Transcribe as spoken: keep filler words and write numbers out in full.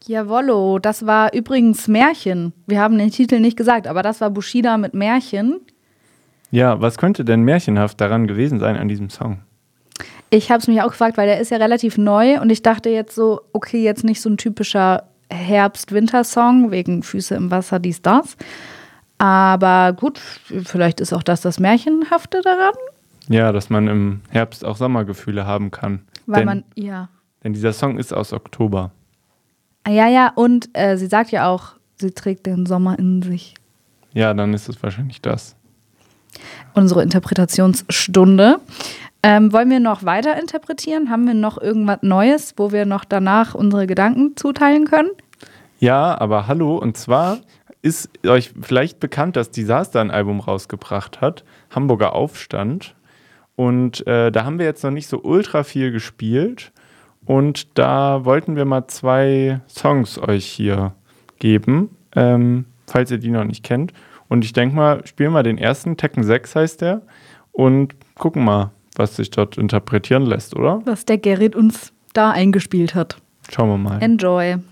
Jawollo, das war übrigens Märchen. Wir haben den Titel nicht gesagt, aber das war Bushido mit Märchen. Ja, was könnte denn märchenhaft daran gewesen sein an diesem Song? Ich habe es mich auch gefragt, weil der ist ja relativ neu und ich dachte jetzt so, okay, jetzt nicht so ein typischer Herbst-Winter-Song wegen Füße im Wasser, dies, das. Aber gut, vielleicht ist auch das das Märchenhafte daran. Ja, dass man im Herbst auch Sommergefühle haben kann. Weil denn, man, ja. Denn dieser Song ist aus Oktober. Ja, ja, und äh, sie sagt ja auch, sie trägt den Sommer in sich. Ja, dann ist es wahrscheinlich das. Unsere Interpretationsstunde. Ähm, wollen wir noch weiter interpretieren? Haben wir noch irgendwas Neues, wo wir noch danach unsere Gedanken zuteilen können? Ja, aber hallo, und zwar ist euch vielleicht bekannt, dass Disaster ein Album rausgebracht hat, Hamburger Aufstand. Und äh, da haben wir jetzt noch nicht so ultra viel gespielt. Und da wollten wir mal zwei Songs euch hier geben, ähm, falls ihr die noch nicht kennt. Und ich denke mal, spielen wir den ersten, Tekken sechs heißt der, und gucken mal, was sich dort interpretieren lässt, oder? Was der Gerrit uns da eingespielt hat. Schauen wir mal. Enjoy.